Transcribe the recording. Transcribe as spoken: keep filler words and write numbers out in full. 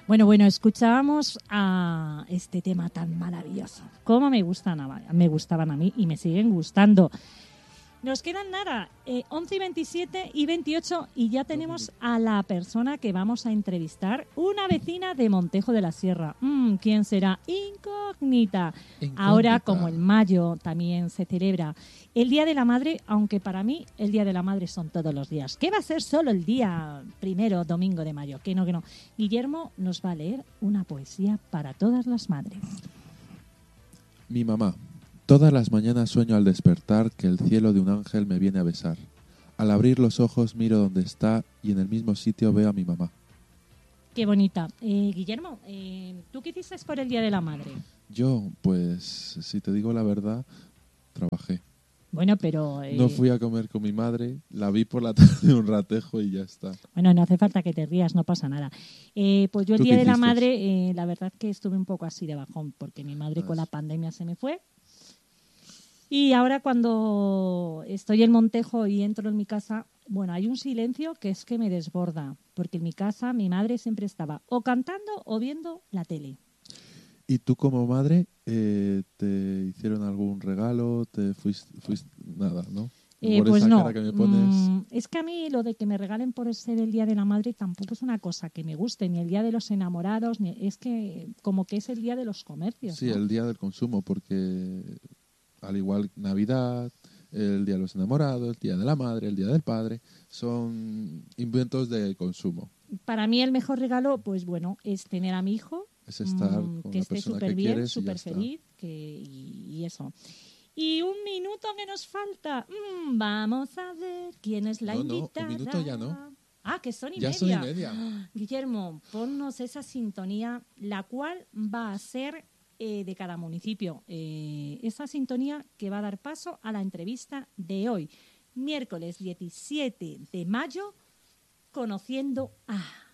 Bueno, bueno, escuchábamos a este tema tan maravilloso. Cómo me gustan, a- me gustaban a mí y me siguen gustando. Nos quedan nada, eh, once y veintisiete y veintiocho y ya tenemos a la persona que vamos a entrevistar, una vecina de Montejo de la Sierra. Mm, ¿Quién será? Incógnita. Incógnita. Ahora, como en mayo también se celebra el Día de la Madre, aunque para mí el Día de la Madre son todos los días. ¿Qué va a ser solo el día primero, domingo de mayo? Que no, que no. Guillermo nos va a leer una poesía para todas las madres. Mi mamá. Todas las mañanas sueño al despertar que el cielo de un ángel me viene a besar. Al abrir los ojos miro donde está y en el mismo sitio veo a mi mamá. Qué bonita. Eh, Guillermo, eh, ¿tú qué hiciste por el Día de la Madre? Yo, pues, si te digo la verdad, trabajé. Bueno, pero... eh, No fui a comer con mi madre, la vi por la tarde un ratejo y ya está. Bueno, no hace falta que te rías, no pasa nada. Eh, pues yo el ¿Tú Día qué de la hiciste? Madre, eh, la verdad que estuve un poco así de bajón, porque mi madre Ah, con la sí. pandemia se me fue. Y ahora cuando estoy en Montejo y entro en mi casa, bueno, hay un silencio que es que me desborda, porque en mi casa mi madre siempre estaba o cantando o viendo la tele. ¿Y tú como madre eh, te hicieron algún regalo? ¿Te fuiste, fuiste nada, no? Eh, Por pues esa no, cara que me pones... Mm, es que a mí lo de que me regalen por ser el Día de la Madre tampoco es una cosa que me guste, ni el Día de los Enamorados, ni es que como que es el Día de los comercios, Sí, ¿no? el día del consumo, porque al igual Navidad, el día de los enamorados, el día de la madre, el día del padre, son inventos de consumo. Para mí el mejor regalo, pues bueno, es tener a mi hijo, Es estar mm, con que la esté persona súper que bien, quieres y ya súper está. feliz, que, y, y eso. Y un minuto que nos falta. Mm, vamos a ver quién es la No, no, un invitada. minuto ya no. Ah, que son y Ya media. son y media. Ah, Guillermo, ponnos esa sintonía, la cual va a ser eh, de cada municipio. Eh, esa sintonía que va a dar paso a la entrevista de hoy, miércoles diecisiete de mayo, conociendo a...